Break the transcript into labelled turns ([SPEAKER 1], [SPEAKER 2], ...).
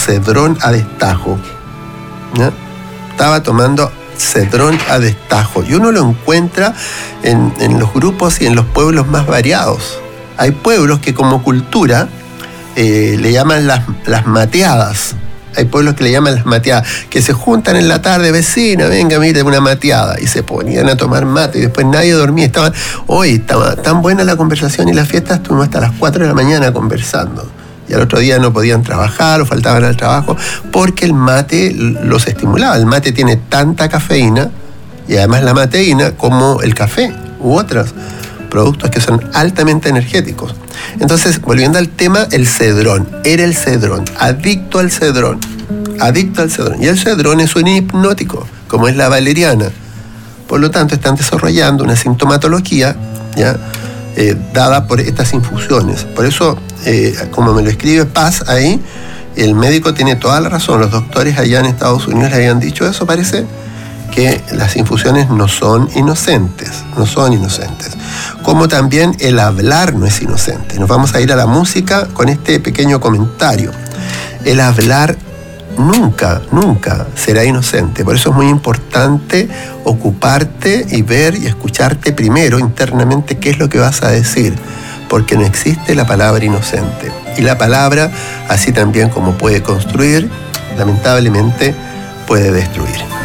[SPEAKER 1] cedrón a destajo, ¿ya? Estaba tomando cedrón a destajo. Y uno lo encuentra en los grupos y en los pueblos más variados. Hay pueblos que como cultura le llaman las mateadas. Hay pueblos que le llaman las mateadas, que se juntan en la tarde, vecina, venga, mire, una mateada, y se ponían a tomar mate, y después nadie dormía. Estaba tan buena la conversación y la fiesta, estuvimos hasta las 4 de la mañana conversando. Y al otro día no podían trabajar o faltaban al trabajo, porque el mate los estimulaba. El mate tiene tanta cafeína, y además la mateína, como el café u otros productos que son altamente energéticos. Entonces, volviendo al tema, el cedrón. Era el cedrón, adicto al cedrón. Y el cedrón es un hipnótico, como es la valeriana. Por lo tanto, están desarrollando una sintomatología, ¿ya? Dada por estas infusiones. Por eso, como me lo escribe Paz ahí, el médico tiene toda la razón. Los doctores allá en Estados Unidos le habían dicho eso, parece, que las infusiones no son inocentes. Como también el hablar no es inocente. Nos vamos a ir a la música con este pequeño comentario. El hablar nunca será inocente. Por eso es muy importante ocuparte y ver y escucharte primero internamente qué es lo que vas a decir, porque no existe la palabra inocente. Y la palabra, así también como puede construir, lamentablemente puede destruir.